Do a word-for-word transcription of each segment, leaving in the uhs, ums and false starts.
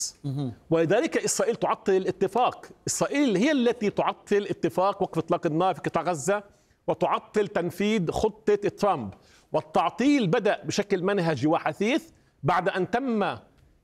ولذلك إسرائيل تعطل الاتفاق. إسرائيل هي التي تعطل اتفاق وقف إطلاق النار في قطاع غزة وتعطل تنفيذ خطة ترامب. والتعطيل بدأ بشكل منهجي وحثيث بعد أن تم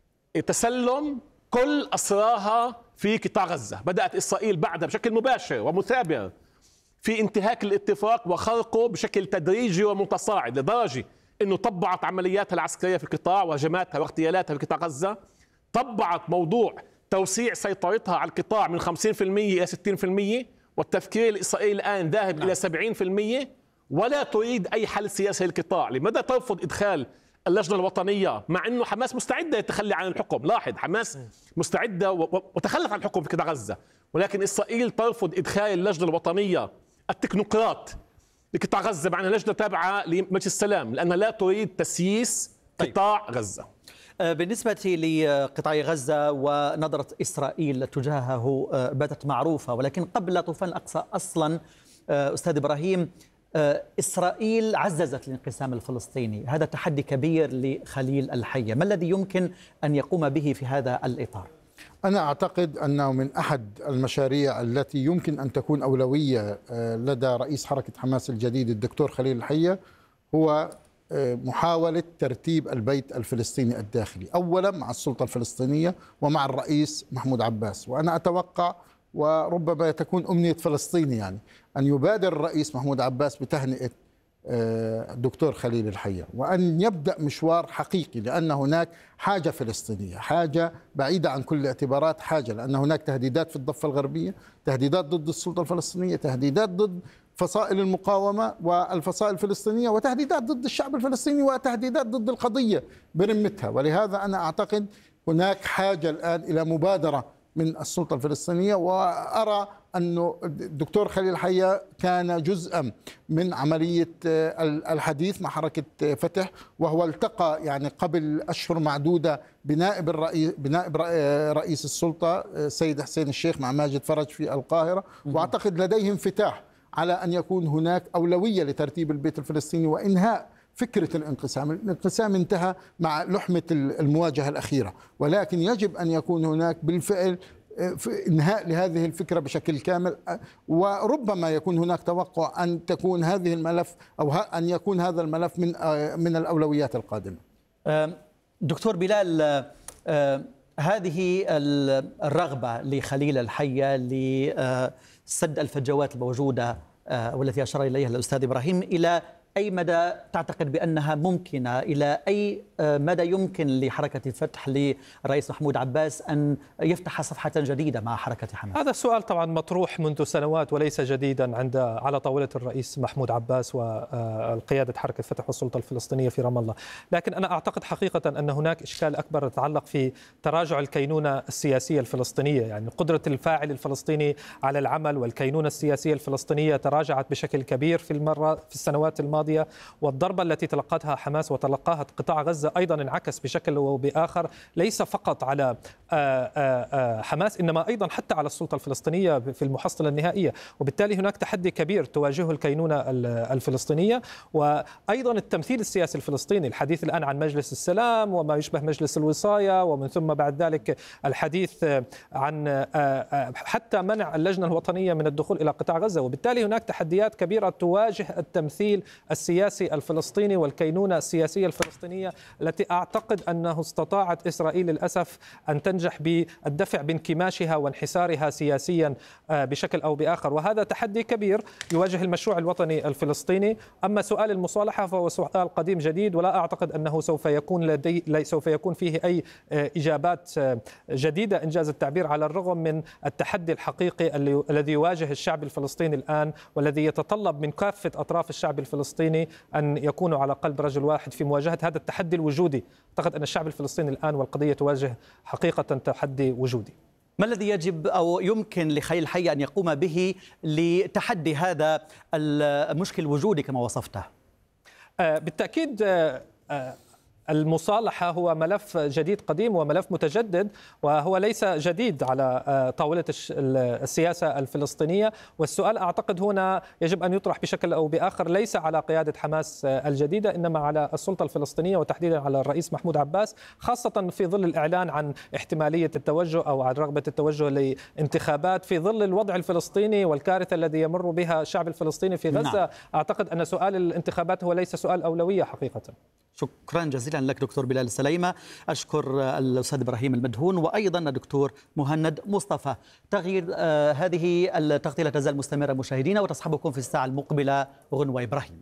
تسلم كل أسراها في قطاع غزة. بدأت إسرائيل بعدها بشكل مباشر ومثابر في انتهاك الاتفاق وخرقه بشكل تدريجي ومتصاعد، لدرجة أنه طبعت عملياتها العسكرية في القطاع وهجماتها واغتيالاتها في قطاع غزة. طبعت موضوع توسيع سيطرتها على القطاع من خمسين بالمئة إلى ستين بالمئة، والتفكير الإسرائيلي الآن ذاهب نعم. إلى سبعين بالمئة، ولا تريد أي حل سياسي للقطاع. لماذا ترفض إدخال اللجنة الوطنية مع أنه حماس مستعدة للتخلي عن الحكم؟ لاحظ، حماس مستعدة وتخلت عن الحكم في قطاع غزة، ولكن إسرائيل ترفض إدخال اللجنة الوطنية التكنوقراط لقطاع غزة مع أنها لجنة تابعة لمجلس السلام، لأنها لا تريد تسييس قطاع طيب. غزة. بالنسبة لقطاع غزة ونظرة إسرائيل تجاهه باتت معروفة، ولكن قبل طوفان الأقصى أصلا أستاذ إبراهيم، إسرائيل عززت الانقسام الفلسطيني. هذا تحدي كبير لخليل الحية، ما الذي يمكن أن يقوم به في هذا الإطار؟ أنا أعتقد أنه من أحد المشاريع التي يمكن أن تكون أولوية لدى رئيس حركة حماس الجديد الدكتور خليل الحية هو محاولة ترتيب البيت الفلسطيني الداخلي، أولا مع السلطة الفلسطينية ومع الرئيس محمود عباس. وأنا أتوقع وربما تكون أمنية فلسطيني يعني أن يبادر الرئيس محمود عباس بتهنئة الدكتور خليل الحية، وأن يبدأ مشوار حقيقي، لأن هناك حاجة فلسطينية، حاجة بعيدة عن كل الاعتبارات، حاجة لأن هناك تهديدات في الضفة الغربية، تهديدات ضد السلطة الفلسطينية، تهديدات ضد فصائل المقاومة والفصائل الفلسطينية، وتهديدات ضد الشعب الفلسطيني، وتهديدات ضد القضية برمتها. ولهذا أنا أعتقد هناك حاجة الآن إلى مبادرة من السلطة الفلسطينية، وأرى أن الدكتور خليل الحية كان جزءا من عملية الحديث مع حركة فتح، وهو التقى يعني قبل أشهر معدودة بنائب الرئيس بنائب رئيس السلطة سيد حسين الشيخ مع ماجد فرج في القاهرة، وأعتقد لديه انفتاح على أن يكون هناك أولوية لترتيب البيت الفلسطيني وإنهاء فكرة الانقسام. الانقسام انتهى مع لحمة المواجهة الأخيرة، ولكن يجب أن يكون هناك بالفعل انهاء لهذه الفكرة بشكل كامل، وربما يكون هناك توقع أن تكون هذه الملف أو أن يكون هذا الملف من من الأولويات القادمة. دكتور بلال، هذه الرغبة لخليل الحية لسد الفجوات الموجودة والتي أشار إليها الأستاذ إبراهيم، إلى أي مدى تعتقد بأنها ممكنة؟ إلى أي مدى يمكن لحركة فتح للرئيس محمود عباس أن يفتح صفحة جديدة مع حركة حماس؟ هذا السؤال طبعا مطروح منذ سنوات وليس جديدا عند على طاولة الرئيس محمود عباس والقيادة حركة فتح والسلطة الفلسطينية في رام الله. لكن أنا أعتقد حقيقة أن هناك إشكال أكبر يتعلق في تراجع الكينونة السياسية الفلسطينية، يعني قدرة الفاعل الفلسطيني على العمل، والكينونة السياسية الفلسطينية تراجعت بشكل كبير في المرة في السنوات الماضية، والضربة التي تلقتها حماس وتلقاها قطاع غزة أيضا انعكس بشكل أو بآخر ليس فقط على حماس إنما أيضا حتى على السلطة الفلسطينية في المحصلة النهائية. وبالتالي هناك تحدي كبير تواجهه الكينونة الفلسطينية، وأيضا التمثيل السياسي الفلسطيني. الحديث الآن عن مجلس السلام وما يشبه مجلس الوصاية، ومن ثم بعد ذلك الحديث عن حتى منع اللجنة الوطنية من الدخول إلى قطاع غزة. وبالتالي هناك تحديات كبيرة تواجه التمثيل السياسي الفلسطيني والكينونة السياسية الفلسطينية، التي أعتقد أنه استطاعت إسرائيل للأسف أن تنجح بالدفع بانكماشها وانحسارها سياسيا بشكل أو بآخر. وهذا تحدي كبير يواجه المشروع الوطني الفلسطيني. أما سؤال المصالحة فهو سؤال قديم جديد، ولا أعتقد أنه سوف يكون لدي سوف يكون فيه أي إجابات جديدة إنجاز التعبير، على الرغم من التحدي الحقيقي الذي يواجه الشعب الفلسطيني الآن، والذي يتطلب من كافة أطراف الشعب الفلسطيني أن يكونوا على قلب رجل واحد في مواجهة هذا التحدي الوجودي. أعتقد أن الشعب الفلسطيني الآن والقضية تواجه حقيقة تحدي وجودي. ما الذي يجب أو يمكن لخليل الحية أن يقوم به لتحدي هذا المشكل الوجودي كما وصفته؟ بالتأكيد المصالحة هو ملف جديد قديم وملف متجدد، وهو ليس جديد على طاولة السياسة الفلسطينية. والسؤال أعتقد هنا يجب أن يطرح بشكل أو بآخر ليس على قيادة حماس الجديدة، إنما على السلطة الفلسطينية وتحديدا على الرئيس محمود عباس، خاصة في ظل الإعلان عن احتمالية التوجه أو عن رغبة التوجه لانتخابات في ظل الوضع الفلسطيني والكارثة الذي يمر بها الشعب الفلسطيني في غزة. نعم. أعتقد أن سؤال الانتخابات هو ليس سؤال أولوية حقيقة. شكرا جزيلا لك دكتور بلال السليمة. أشكر الأستاذ إبراهيم المدهون وأيضا الدكتور مهند مصطفى. تغيير آه هذه التغطية لا تزال مستمرة مشاهدينا، وتصحبكم في الساعة المقبلة غنوة إبراهيم.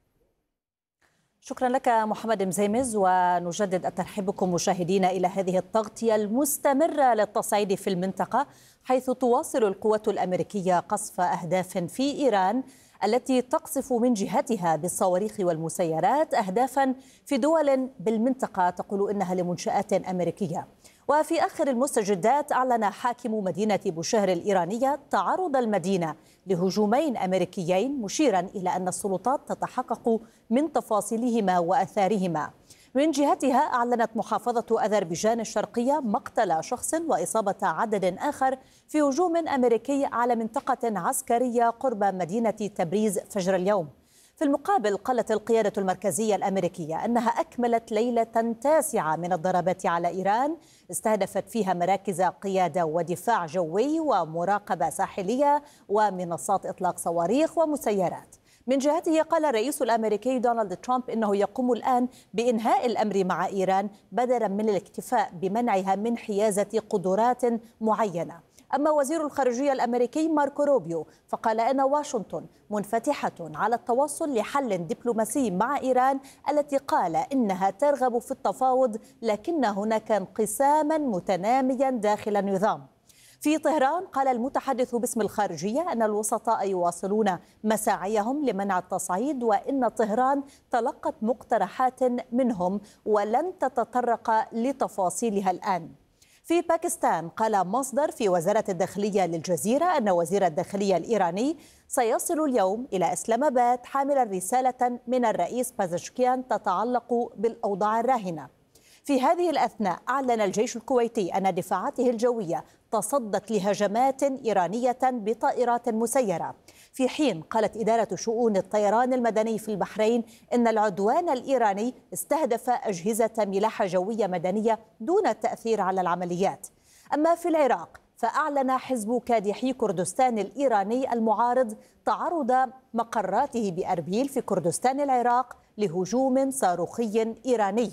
شكرا لك محمد مزيمز، ونجدد الترحيب بكم مشاهدينا إلى هذه التغطية المستمرة للتصعيد في المنطقة، حيث تواصل القوات الأمريكية قصف أهداف في إيران التي تقصف من جهتها بالصواريخ والمسيرات أهدافا في دول بالمنطقة تقول إنها لمنشآت أمريكية. وفي آخر المستجدات أعلن حاكم مدينة بوشهر الإيرانية تعرض المدينة لهجومين أمريكيين، مشيرا إلى أن السلطات تتحقق من تفاصيلهما وأثارهما. من جهتها أعلنت محافظة أذربيجان الشرقية مقتل شخص وإصابة عدد آخر في هجوم أمريكي على منطقة عسكرية قرب مدينة تبريز فجر اليوم. في المقابل قالت القيادة المركزية الأمريكية أنها أكملت ليلة تاسعة من الضربات على إيران استهدفت فيها مراكز قيادة ودفاع جوي ومراقبة ساحلية ومنصات إطلاق صواريخ ومسيرات. من جهته قال الرئيس الأمريكي دونالد ترامب إنه يقوم الآن بإنهاء الأمر مع إيران بدلا من الاكتفاء بمنعها من حيازة قدرات معينة. أما وزير الخارجية الأمريكي ماركو روبيو فقال أن واشنطن منفتحة على التوصل لحل دبلوماسي مع إيران التي قال إنها ترغب في التفاوض، لكن هناك انقساما متناميا داخل النظام. في طهران قال المتحدث باسم الخارجية أن الوسطاء يواصلون مساعيهم لمنع التصعيد، وإن طهران تلقت مقترحات منهم ولن تتطرق لتفاصيلها الآن. في باكستان قال مصدر في وزارة الداخلية للجزيرة أن وزير الداخلية الإيراني سيصل اليوم إلى إسلام آباد حاملا رسالة من الرئيس بازشكيان تتعلق بالأوضاع الراهنة. في هذه الأثناء أعلن الجيش الكويتي أن دفاعاته الجوية تصدت لهجمات إيرانية بطائرات مسيرة، في حين قالت إدارة شؤون الطيران المدني في البحرين إن العدوان الإيراني استهدف أجهزة ملاحة جوية مدنية دون التأثير على العمليات. أما في العراق فأعلن حزب كادحي كردستان الإيراني المعارض تعرض مقراته بأربيل في كردستان العراق لهجوم صاروخي إيراني.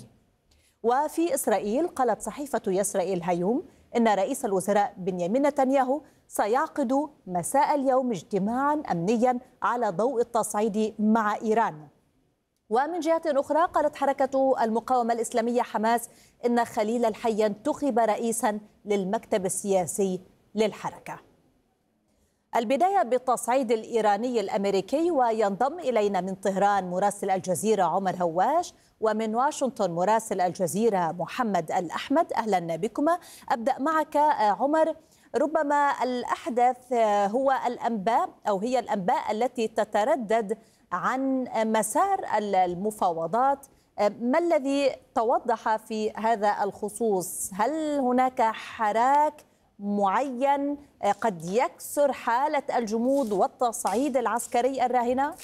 وفي إسرائيل قالت صحيفة إسرائيل هيوم إن رئيس الوزراء بنيامين نتنياهو سيعقد مساء اليوم اجتماعا أمنيا على ضوء التصعيد مع إيران. ومن جهة أخرى قالت حركة المقاومة الإسلامية حماس إن خليل الحي انتخب رئيسا للمكتب السياسي للحركة. البداية بالتصعيد الإيراني الأمريكي، وينضم إلينا من طهران مراسل الجزيرة عمر هواش، ومن واشنطن مراسل الجزيرة محمد الأحمد. أهلا بكما. أبدأ معك عمر، ربما الأحدث هو الأنباء أو هي الأنباء التي تتردد عن مسار المفاوضات، ما الذي توضح في هذا الخصوص؟ هل هناك حراك معين قد يكسر حالة الجمود والتصعيد العسكري الراهنة؟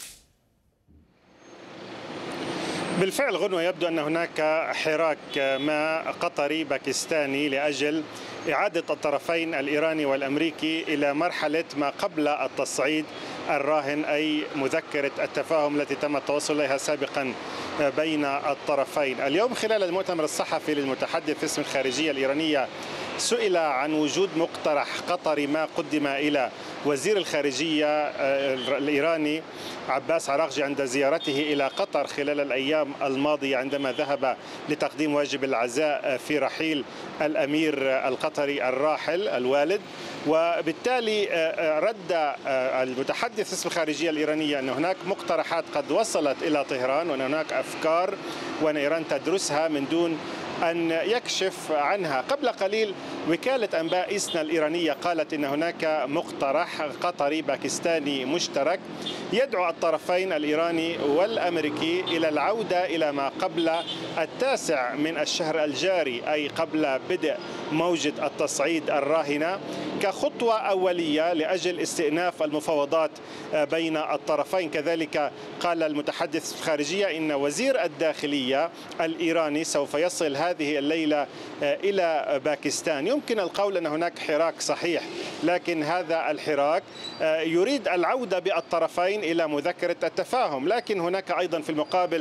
بالفعل غنوة، يبدو أن هناك حراك ما قطري باكستاني لأجل إعادة الطرفين الإيراني والأمريكي إلى مرحلة ما قبل التصعيد الراهن، أي مذكرة التفاهم التي تم التوصل إليها سابقا بين الطرفين. اليوم خلال المؤتمر الصحفي للمتحدث باسم الخارجية الإيرانية سئل عن وجود مقترح قطري ما قدم إلى وزير الخارجية الإيراني عباس عراقجي عند زيارته إلى قطر خلال الأيام الماضية عندما ذهب لتقديم واجب العزاء في رحيل الأمير القطري الراحل الوالد. وبالتالي رد المتحدث باسم الخارجية الإيرانية أن هناك مقترحات قد وصلت إلى طهران، وأن هناك أفكار وأن إيران تدرسها من دون أن يكشف عنها. قبل قليل وكالة أنباء إسنا الإيرانية قالت إن هناك مقترح قطري باكستاني مشترك يدعو الطرفين الإيراني والأمريكي إلى العودة إلى ما قبل التاسع من الشهر الجاري، أي قبل بدء موجة التصعيد الراهنة، كخطوة أولية لأجل استئناف المفاوضات بين الطرفين. كذلك قال المتحدث الخارجية إن وزير الداخلية الإيراني سوف يصل هذه الليلة إلى باكستان. يمكن القول أن هناك حراك صحيح، لكن هذا الحراك يريد العودة بالطرفين إلى مذكرة التفاهم، لكن هناك أيضا في المقابل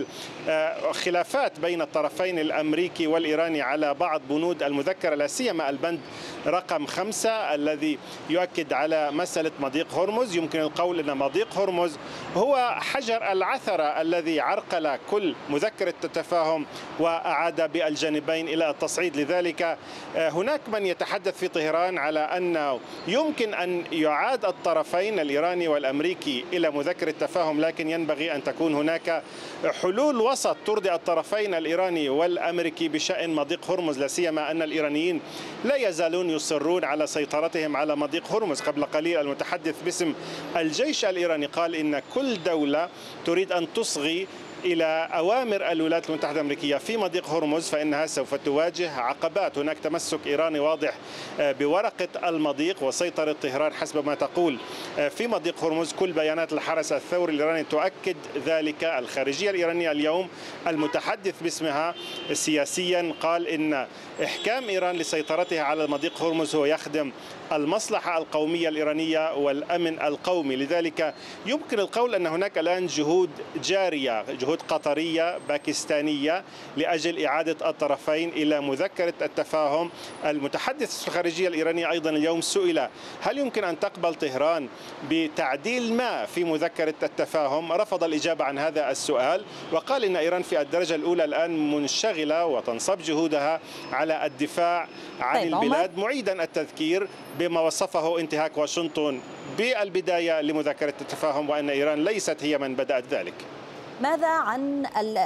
خلافات بين الطرفين الأمريكي والإيراني على بعض بنود المذكرة، لا سيما البند رقم خمسة الذي يؤكد على مسألة مضيق هرمز. يمكن القول أن مضيق هرمز هو حجر العثرة الذي عرقل كل مذكرة التفاهم وأعاد بالجانبين إلى التصعيد. لذلك هناك من يتحدث في طهران على أنه يمكن أن يعاد الطرفين الإيراني والأمريكي إلى مذكرة التفاهم، لكن ينبغي أن تكون هناك حلول وسط ترضي الطرفين الإيراني والأمريكي بشأن مضيق هرمز، لا سيما أن الإيرانيين لا يزالون يصرون على سيطرتهم على مضيق هرمز. قبل قليل المتحدث باسم الجيش الإيراني قال إن كل دولة تريد أن تصغي إلى أوامر الولايات المتحدة الأمريكية في مضيق هرمز فإنها سوف تواجه عقبات. هناك تمسك إيراني واضح بورقة المضيق وسيطرة طهران حسب ما تقول في مضيق هرمز. كل بيانات الحرس الثوري الإيراني تؤكد ذلك. الخارجية الإيرانية اليوم المتحدث باسمها سياسيا قال إن إحكام إيران لسيطرتها على مضيق هرمز هو يخدم المصلحة القومية الإيرانية والأمن القومي. لذلك يمكن القول أن هناك الآن جهود جارية، جهود قطرية باكستانية لأجل إعادة الطرفين إلى مذكرة التفاهم. المتحدث الخارجية الإيراني أيضا اليوم سئل هل يمكن أن تقبل طهران بتعديل ما في مذكرة التفاهم؟ رفض الإجابة عن هذا السؤال وقال إن إيران في الدرجة الأولى الآن منشغلة وتنصب جهودها على الدفاع عن طيب البلاد، عمر. معيدا التذكير بما وصفه انتهاك واشنطن بالبداية لمذكرة التفاهم وأن إيران ليست هي من بدأت ذلك. ماذا عن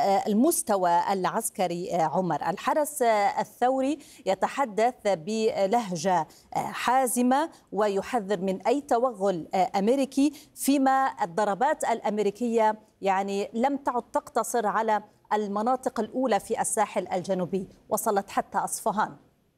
المستوى العسكري عمر؟ الحرس الثوري يتحدث بلهجة حازمة ويحذر من أي توغل أمريكي، فيما الضربات الأمريكية يعني لم تعد تقتصر على المناطق الأولى في الساحل الجنوبي، وصلت حتى أصفهان.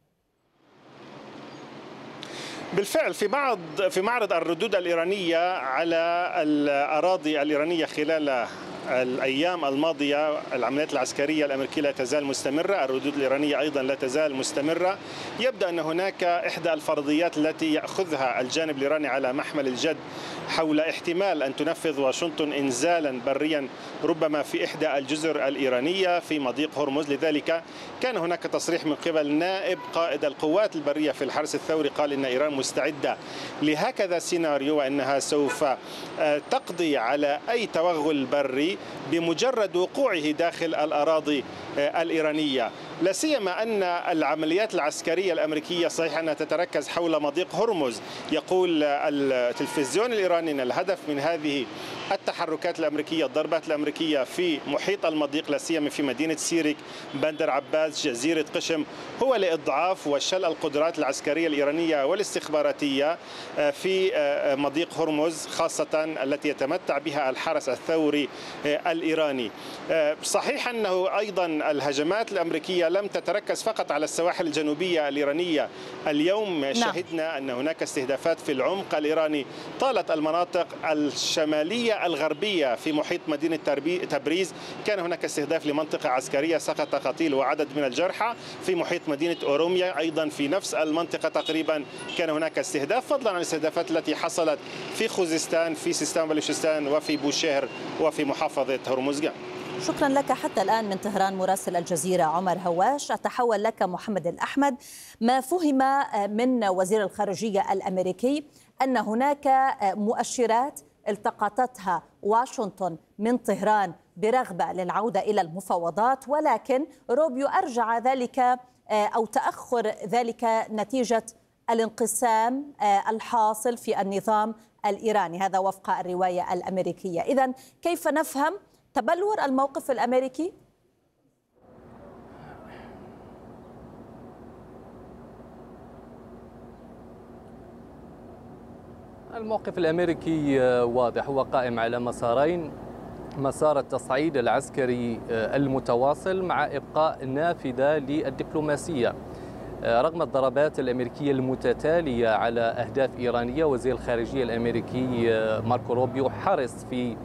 بالفعل في معرض في معرض الردود الإيرانية على الأراضي الإيرانية خلال الأيام الماضية، العمليات العسكرية الأمريكية لا تزال مستمرة، الردود الإيرانية أيضا لا تزال مستمرة. يبدأ أن هناك إحدى الفرضيات التي يأخذها الجانب الإيراني على محمل الجد حول احتمال أن تنفذ واشنطن إنزالا بريا ربما في إحدى الجزر الإيرانية في مضيق هرمز. لذلك كان هناك تصريح من قبل نائب قائد القوات البرية في الحرس الثوري قال إن إيران مستعدة لهكذا سيناريو وأنها سوف تقضي على أي توغل بري بمجرد وقوعه داخل الأراضي الإيرانية، لا سيما أن العمليات العسكرية الأمريكية صحيح أنها تتركز حول مضيق هرمز. يقول التلفزيون الإيراني أن الهدف من هذه التحركات الأمريكية، الضربات الأمريكية في محيط المضيق لا سيما في مدينة سيرك، بندر عباس، جزيرة قشم، هو لإضعاف وشل القدرات العسكرية الإيرانية والاستخباراتية في مضيق هرمز، خاصة التي يتمتع بها الحرس الثوري الإيراني. صحيح أنه أيضا الهجمات الأمريكية لم تتركز فقط على السواحل الجنوبية الإيرانية. اليوم نعم. شهدنا أن هناك استهدافات في العمق الإيراني طالت المناطق الشمالية الغربية في محيط مدينة تبريز. كان هناك استهداف لمنطقة عسكرية سقط قتيل وعدد من الجرحى في محيط مدينة أوروميا. أيضا في نفس المنطقة تقريبا كان هناك استهداف، فضلا عن الاستهدافات التي حصلت في خوزستان، في سيستان بلوشستان، وفي بوشهر، وفي محافظة هرمزغان. شكرا لك حتى الآن من طهران مراسل الجزيرة عمر هواش. أتحول لك محمد الأحمد. ما فهم من وزير الخارجية الأمريكي أن هناك مؤشرات التقطتها واشنطن من طهران برغبة للعودة إلى المفاوضات، ولكن روبيو أرجع ذلك أو تأخر ذلك نتيجة الانقسام الحاصل في النظام الإيراني، هذا وفق الرواية الأمريكية. إذن كيف نفهم تبلور الموقف الأمريكي؟ الموقف الأمريكي واضح، هو قائم على مسارين: مسار التصعيد العسكري المتواصل مع إبقاء نافذة للدبلوماسية. رغم الضربات الأمريكية المتتالية على أهداف إيرانية، وزير الخارجية الأمريكي ماركو روبيو حرص في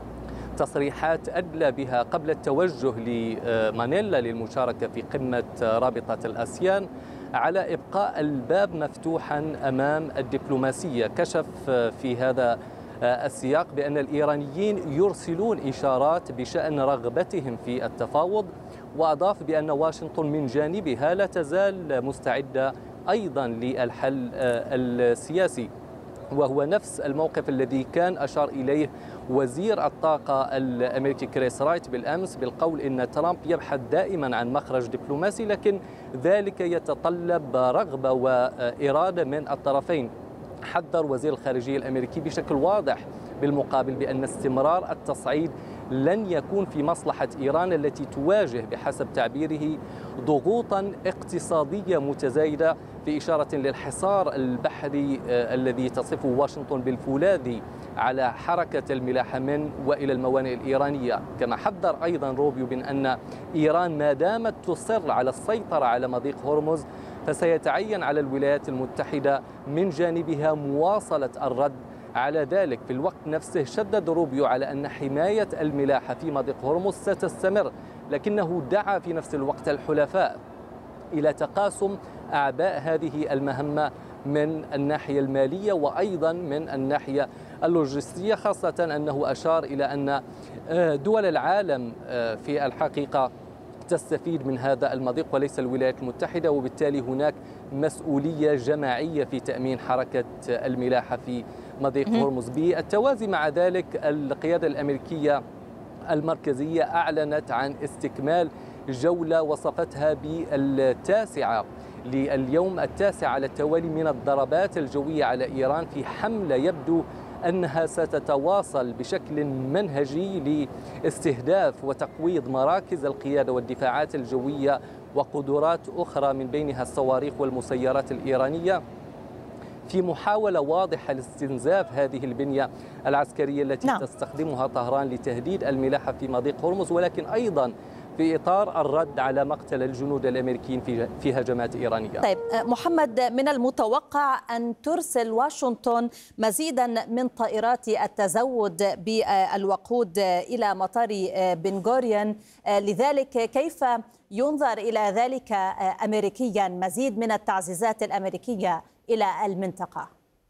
تصريحات أدلى بها قبل التوجه لمانيلا للمشاركة في قمة رابطة الآسيان على إبقاء الباب مفتوحا أمام الدبلوماسية. كشف في هذا السياق بأن الإيرانيين يرسلون إشارات بشأن رغبتهم في التفاوض، وأضاف بأن واشنطن من جانبها لا تزال مستعدة أيضا للحل السياسي، وهو نفس الموقف الذي كان أشار إليه وزير الطاقة الأمريكي كريس رايت بالأمس، بالقول إن ترامب يبحث دائما عن مخرج دبلوماسي، لكن ذلك يتطلب رغبة وإرادة من الطرفين. حذر وزير الخارجية الأمريكي بشكل واضح بالمقابل بأن استمرار التصعيد لن يكون في مصلحة إيران التي تواجه بحسب تعبيره ضغوطا اقتصادية متزايدة، في إشارة للحصار البحري الذي تصفه واشنطن بالفولاذي على حركة الملاحة من وإلى الموانئ الإيرانية. كما حذر أيضا روبيو من أن إيران ما دامت تصر على السيطرة على مضيق هرمز فسيتعين على الولايات المتحدة من جانبها مواصلة الرد على ذلك. في الوقت نفسه شدد روبيو على أن حماية الملاحة في مضيق هرمز ستستمر، لكنه دعا في نفس الوقت الحلفاء إلى تقاسم أعباء هذه المهمة من الناحية المالية وأيضا من الناحية اللوجستية، خاصة أنه أشار إلى أن دول العالم في الحقيقة تستفيد من هذا المضيق وليس الولايات المتحدة، وبالتالي هناك مسؤولية جماعية في تأمين حركة الملاحة في مضيق هرمز. بالتوازي مع ذلك القيادة الأمريكية المركزية أعلنت عن استكمال جولة وصفتها بالتاسعة لليوم التاسع على التوالي من الضربات الجوية على إيران، في حملة يبدو أنها ستتواصل بشكل منهجي لاستهداف وتقويض مراكز القيادة والدفاعات الجوية وقدرات أخرى من بينها الصواريخ والمسيرات الإيرانية، في محاولة واضحة لاستنزاف هذه البنية العسكرية التي نعم. تستخدمها طهران لتهديد الملاحة في مضيق هرمز، ولكن أيضا في إطار الرد على مقتل الجنود الأمريكيين في في هجمات إيرانية. طيب محمد، من المتوقع أن ترسل واشنطن مزيدا من طائرات التزود بالوقود إلى مطار بن غوريون، لذلك كيف ينظر إلى ذلك أمريكيا، مزيد من التعزيزات الأمريكية إلى المنطقة؟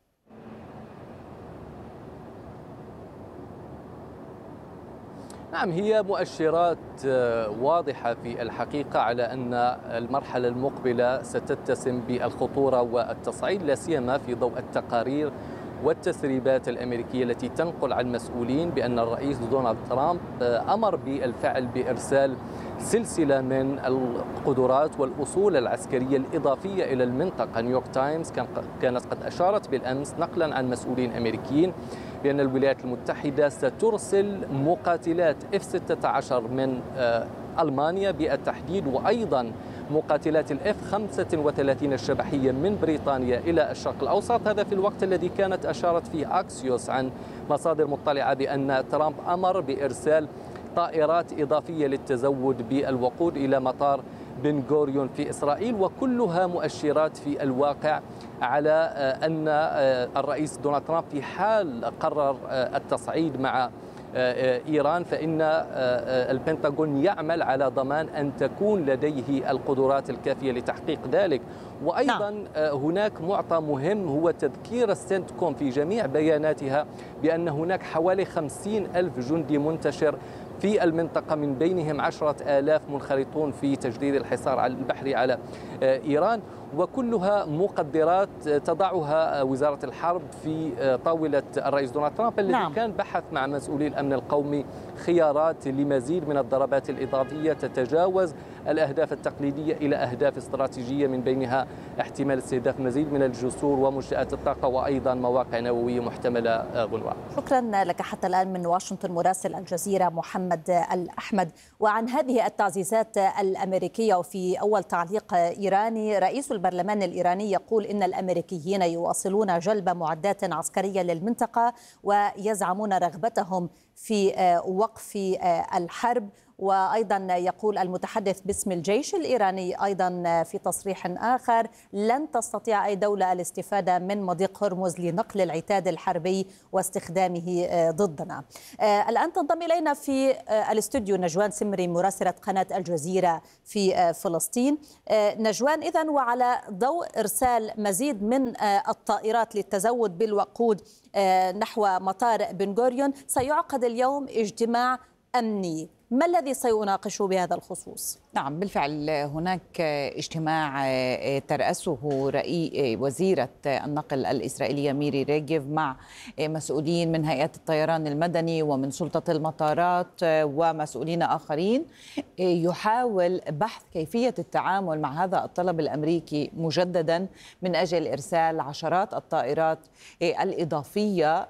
نعم، هي مؤشرات واضحة في الحقيقة على أن المرحلة المقبلة ستتسم بالخطورة والتصعيد، لا سيما في ضوء التقارير والتسريبات الأمريكية التي تنقل عن مسؤولين بأن الرئيس دونالد ترامب أمر بالفعل بإرسال سلسلة من القدرات والأصول العسكرية الإضافية إلى المنطقة. نيويورك تايمز كانت قد أشارت بالأمس نقلا عن مسؤولين أمريكيين بأن الولايات المتحدة سترسل مقاتلات إف ستة عشر من ألمانيا بالتحديد، وأيضا مقاتلات الإف خمسة وثلاثين الشبحية من بريطانيا إلى الشرق الأوسط. هذا في الوقت الذي كانت أشارت فيه أكسيوس عن مصادر مطلعة بأن ترامب أمر بإرسال طائرات إضافية للتزود بالوقود إلى مطار بن غوريون في إسرائيل، وكلها مؤشرات في الواقع على أن الرئيس دونالد ترامب في حال قرر التصعيد مع إيران فإن البنتاغون يعمل على ضمان أن تكون لديه القدرات الكافية لتحقيق ذلك. وأيضا نعم. هناك معطى مهم هو تذكير السنتكوم في جميع بياناتها بأن هناك حوالي خمسين ألف جندي منتشر في المنطقة، من بينهم عشرة آلاف منخرطون في تجديد الحصار البحري على إيران، وكلها مقدرات تضعها وزارة الحرب في طاولة الرئيس دونالد ترامب الذي نعم. كان بحث مع مسؤولي الأمن القومي خيارات لمزيد من الضربات الإضافية تتجاوز الأهداف التقليدية إلى أهداف استراتيجية، من بينها احتمال استهداف مزيد من الجسور ومنشآت الطاقة وأيضا مواقع نووية محتملة غنوة. شكرا لك حتى الآن من واشنطن مراسل الجزيرة محمد الأحمد. وعن هذه التعزيزات الأمريكية، وفي أول تعليق إيراني، رئيس البرلمان الإيراني يقول إن الأمريكيين يواصلون جلب معدات عسكرية للمنطقة ويزعمون رغبتهم في وقف الحرب. وأيضا يقول المتحدث باسم الجيش الإيراني أيضا في تصريح آخر: لن تستطيع أي دولة الاستفادة من مضيق هرمز لنقل العتاد الحربي واستخدامه ضدنا. الآن تنضم إلينا في الاستوديو نجوان سمري مراسلة قناة الجزيرة في فلسطين. نجوان، إذن وعلى ضوء إرسال مزيد من الطائرات للتزود بالوقود نحو مطار بن غوريون، سيعقد اليوم اجتماع أمني، ما الذي سيناقش بهذا الخصوص؟ نعم بالفعل هناك اجتماع ترأسه رئي وزيرة النقل الإسرائيلية ميري ريجيف مع مسؤولين من هيئات الطيران المدني ومن سلطة المطارات ومسؤولين آخرين، يحاول بحث كيفية التعامل مع هذا الطلب الأمريكي مجددا من أجل إرسال عشرات الطائرات الإضافية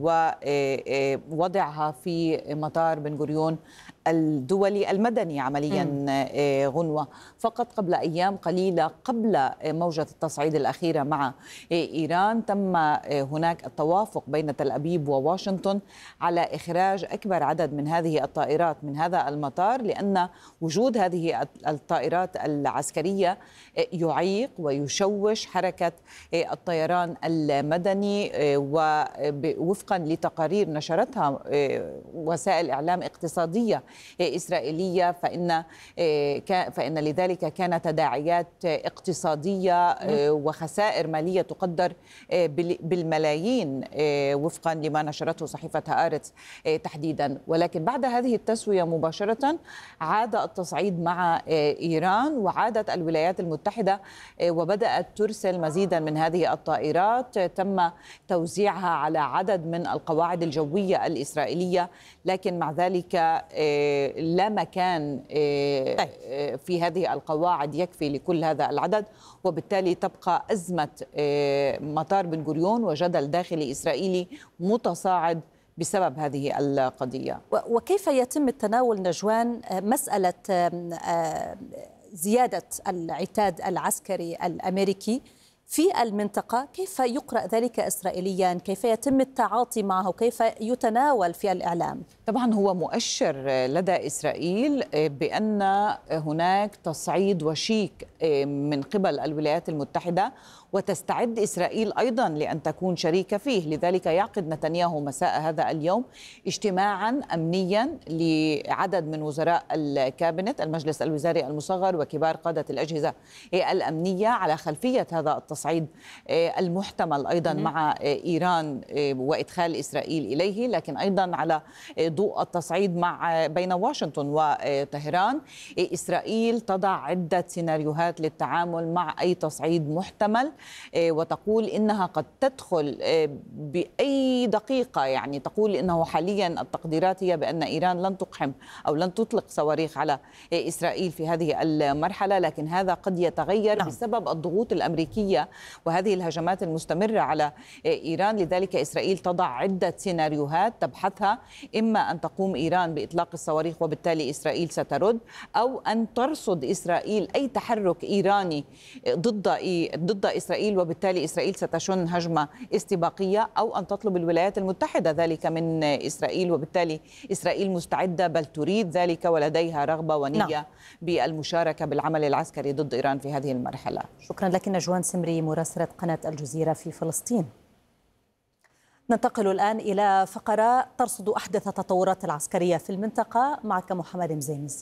ووضعها في مطار بن غوريون الدولي المدني عمليا غنوة. فقط قبل أيام قليلة قبل موجة التصعيد الأخيرة مع إيران تم هناك التوافق بين تل أبيب وواشنطن على إخراج أكبر عدد من هذه الطائرات من هذا المطار، لأن وجود هذه الطائرات العسكرية يعيق ويشوش حركة الطيران المدني. ووفقا لتقارير نشرتها وسائل إعلام اقتصادية إسرائيلية فإن فإن لذلك كان تداعيات اقتصادية وخسائر مالية تقدر بالملايين وفقا لما نشرته صحيفة هآرتس تحديدا. ولكن بعد هذه التسوية مباشرة عاد التصعيد مع إيران وعادت الولايات المتحدة وبدأت ترسل مزيدا من هذه الطائرات، تم توزيعها على عدد من القواعد الجوية الإسرائيلية، لكن مع ذلك لا مكان في هذه القواعد يكفي لكل هذا العدد، وبالتالي تبقى أزمة مطار بن غوريون وجدل داخلي إسرائيلي متصاعد بسبب هذه القضية. وكيف يتم التناول نجوان مسألة زيادة العتاد العسكري الأمريكي في المنطقة؟ كيف يقرأ ذلك إسرائيليا؟ كيف يتم التعاطي معه؟ كيف يتناول في الإعلام؟ طبعا هو مؤشر لدى إسرائيل بأن هناك تصعيد وشيك من قبل الولايات المتحدة، وتستعد إسرائيل أيضا لأن تكون شريكة فيه. لذلك يعقد نتنياهو مساء هذا اليوم اجتماعا أمنيا لعدد من وزراء الكابينت المجلس الوزاري المصغر وكبار قادة الأجهزة الأمنية على خلفية هذا التصعيد المحتمل أيضا مع إيران وإدخال إسرائيل إليه، لكن أيضا على ضوء التصعيد مع بين واشنطن وطهران. إسرائيل تضع عدة سيناريوهات للتعامل مع أي تصعيد محتمل، وتقول إنها قد تدخل بأي دقيقة، يعني تقول إنه حاليا التقديرات هي بأن إيران لن تقحم أو لن تطلق صواريخ على إسرائيل في هذه المرحلة، لكن هذا قد يتغير نعم. بسبب الضغوط الأمريكية وهذه الهجمات المستمرة على إيران. لذلك إسرائيل تضع عدة سيناريوهات تبحثها، إما أن تقوم إيران بإطلاق الصواريخ وبالتالي إسرائيل سترد، أو أن ترصد إسرائيل أي تحرك إيراني ضد ضد إسرائيل وبالتالي إسرائيل ستشن هجمة استباقية، أو أن تطلب الولايات المتحدة ذلك من إسرائيل وبالتالي إسرائيل مستعدة بل تريد ذلك ولديها رغبة ونية نعم. بالمشاركة بالعمل العسكري ضد إيران في هذه المرحلة. شكرا لك نجوان سمري مراسلة قناة الجزيرة في فلسطين. ننتقل الآن إلى فقرة ترصد أحدث التطورات العسكرية في المنطقة، معك محمد مزيمز.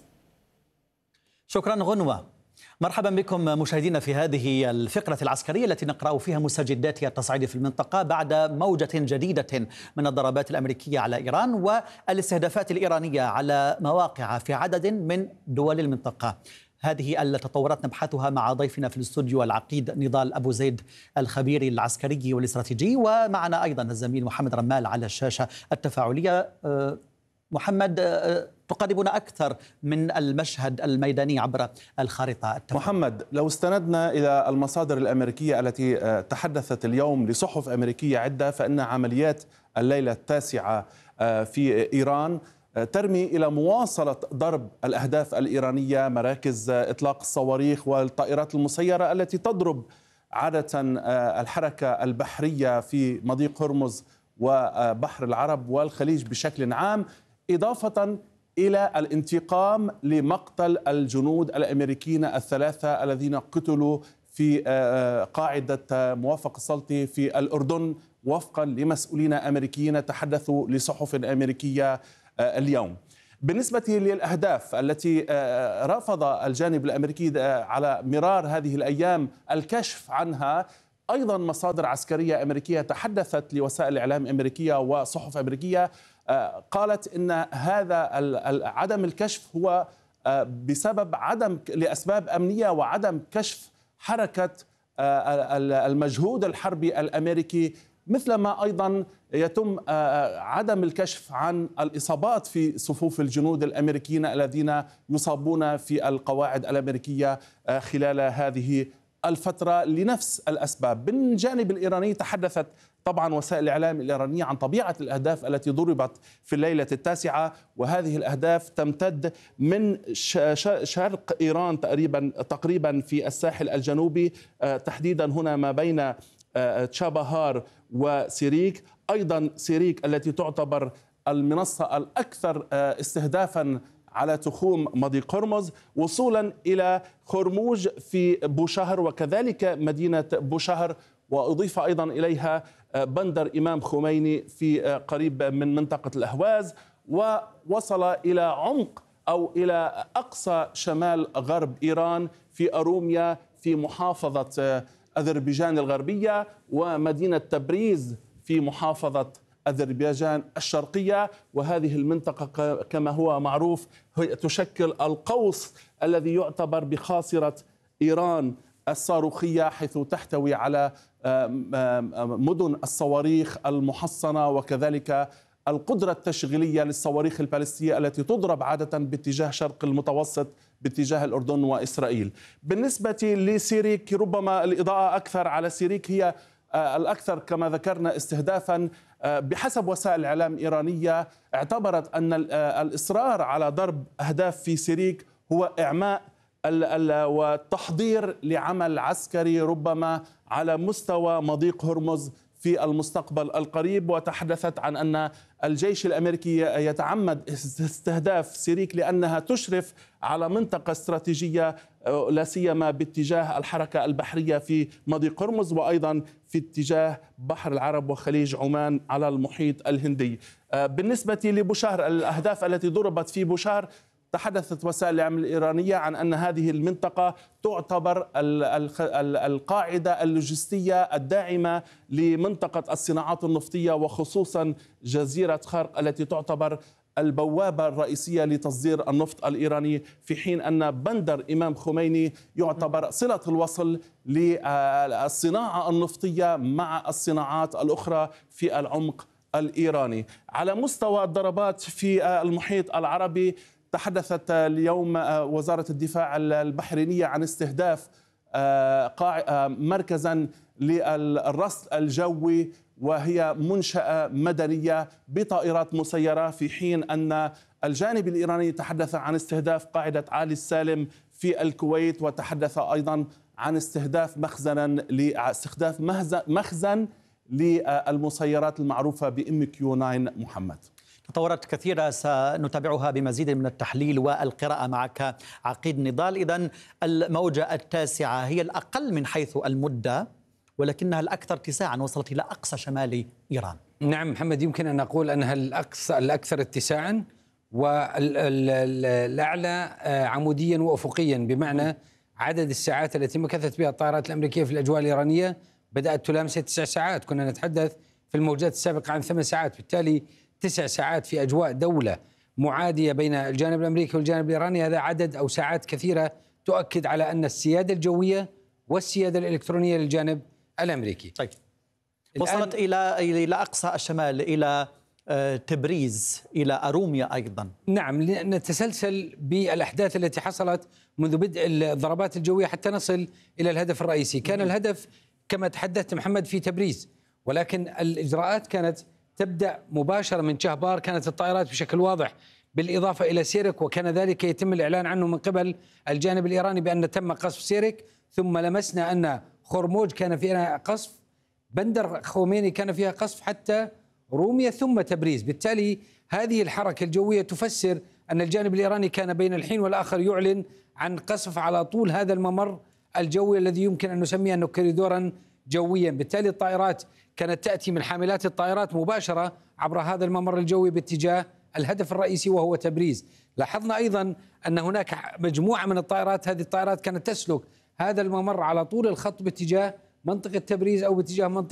شكرا غنوة. مرحبا بكم مشاهدينا في هذه الفقرة العسكرية التي نقرأ فيها مستجدات التصعيد في المنطقة بعد موجة جديدة من الضربات الأمريكية على إيران والاستهدافات الإيرانية على مواقع في عدد من دول المنطقة. هذه التطورات نبحثها مع ضيفنا في الاستوديو العقيد نضال أبو زيد الخبير العسكري والاستراتيجي، ومعنا أيضا الزميل محمد رمال على الشاشة التفاعلية. محمد، تقربنا أكثر من المشهد الميداني عبر الخارطة التفاعلية. محمد، لو استندنا إلى المصادر الأمريكية التي تحدثت اليوم لصحف أمريكية عدة، فإن عمليات الليلة التاسعة في إيران ترمي إلى مواصلة ضرب الأهداف الإيرانية، مراكز إطلاق الصواريخ والطائرات المسيرة التي تضرب عادة الحركة البحرية في مضيق هرمز وبحر العرب والخليج بشكل عام، إضافة إلى الانتقام لمقتل الجنود الأمريكيين الثلاثة الذين قتلوا في قاعدة موافق السلطي في الأردن وفقا لمسؤولين أمريكيين تحدثوا لصحف أمريكية اليوم. بالنسبة للأهداف التي رفض الجانب الأمريكي على مرار هذه الأيام الكشف عنها، أيضا مصادر عسكرية أمريكية تحدثت لوسائل الإعلام الأمريكية وصحف أمريكية قالت إن هذا عدم الكشف هو بسبب عدم لأسباب أمنية وعدم كشف حركة المجهود الحربي الأمريكي، مثلما أيضا يتم عدم الكشف عن الإصابات في صفوف الجنود الأمريكيين الذين يصابون في القواعد الأمريكية خلال هذه الفترة لنفس الأسباب. بالجانب الإيراني تحدثت طبعا وسائل الإعلام الإيرانية عن طبيعة الأهداف التي ضربت في الليلة التاسعة، وهذه الأهداف تمتد من شرق إيران تقريبا تقريبا في الساحل الجنوبي، تحديدا هنا ما بين تشابهار وسيريك، أيضا سيريك التي تعتبر المنصة الأكثر استهدافا على تخوم مضيق هرمز، وصولا إلى خرموج في بوشهر وكذلك مدينة بوشهر، وأضيف أيضا إليها بندر إمام خميني في قريب من منطقة الأهواز، ووصل إلى عمق أو إلى أقصى شمال غرب إيران في أروميا في محافظة أذربيجان الغربية، ومدينة تبريز في محافظة أذربيجان الشرقية. وهذه المنطقة كما هو معروف هي تشكل القوس الذي يعتبر بخاصرة إيران الصاروخية، حيث تحتوي على مدن الصواريخ المحصنة وكذلك القدرة التشغيلية للصواريخ البالستية التي تضرب عادة باتجاه شرق المتوسط باتجاه الأردن وإسرائيل. بالنسبة لسيريك ربما الإضاءة أكثر على سيريك، هي الأكثر كما ذكرنا استهدافا. بحسب وسائل الإعلام الإيرانية اعتبرت أن الإصرار على ضرب أهداف في سيريك هو إعماء والتحضير لعمل عسكري ربما على مستوى مضيق هرمز في المستقبل القريب، وتحدثت عن أن الجيش الأمريكي يتعمد استهداف سيريك لأنها تشرف على منطقة استراتيجية لا سيما باتجاه الحركة البحرية في مضيق هرمز، وأيضا في اتجاه بحر العرب وخليج عمان على المحيط الهندي. بالنسبة لبوشهر، الأهداف التي ضربت في بوشهر تحدثت وسائل الإعلام الإيرانية عن أن هذه المنطقة تعتبر القاعدة اللوجستية الداعمة لمنطقة الصناعات النفطية، وخصوصا جزيرة خرق التي تعتبر البوابة الرئيسية لتصدير النفط الإيراني، في حين أن بندر إمام خميني يعتبر صلة الوصل للصناعة النفطية مع الصناعات الأخرى في العمق الإيراني. على مستوى الضربات في المحيط العربي، تحدثت اليوم وزارة الدفاع البحرينية عن استهداف مركزا للرصد الجوي، وهي منشأة مدنية بطائرات مسيرة، في حين أن الجانب الإيراني تحدث عن استهداف قاعدة علي السالم في الكويت، وتحدث أيضا عن استهداف مخزنا لاستخدام مخزن للمسيرات المعروفة بإم كيو تسعة محمد. تطورات كثيرة سنتابعها بمزيد من التحليل والقراءة معك عقيد نضال. إذن الموجة التاسعة هي الأقل من حيث المدة، ولكنها الأكثر اتساعا، وصلت إلى أقصى شمال إيران. نعم محمد، يمكن أن نقول أنها الأقصى الأكثر اتساعا والأعلى عموديا وأفقيا، بمعنى عدد الساعات التي مكثت بها الطائرات الأمريكية في الأجواء الإيرانية بدأت تلامس تسع ساعات. كنا نتحدث في الموجات السابقة عن ثمان ساعات، بالتالي تسع ساعات في أجواء دولة معادية بين الجانب الأمريكي والجانب الإيراني، هذا عدد أو ساعات كثيرة تؤكد على أن السيادة الجوية والسيادة الإلكترونية للجانب الأمريكي. طيب. وصلت إلى إلى أقصى الشمال، إلى تبريز، إلى أروميا أيضا. نعم، نتسلسل بالأحداث التي حصلت منذ بدء الضربات الجوية حتى نصل إلى الهدف الرئيسي. كان الهدف كما تحدثت محمد في تبريز، ولكن الإجراءات كانت تبدأ مباشرة من شهبار. كانت الطائرات بشكل واضح بالإضافة إلى سيرك، وكان ذلك يتم الإعلان عنه من قبل الجانب الإيراني بأن تم قصف سيرك. ثم لمسنا أن خرموج كان فيها قصف، بندر خوميني كان فيها قصف، حتى رومية ثم تبريز. بالتالي هذه الحركة الجوية تفسر أن الجانب الإيراني كان بين الحين والآخر يعلن عن قصف على طول هذا الممر الجوي الذي يمكن أن نسميه أنه كوريدورا جويا. بالتالي الطائرات كانت تأتي من حاملات الطائرات مباشرة عبر هذا الممر الجوي باتجاه الهدف الرئيسي وهو تبريز. لاحظنا أيضا أن هناك مجموعة من الطائرات، هذه الطائرات كانت تسلك هذا الممر على طول الخط باتجاه منطقة تبريز أو باتجاه منطقة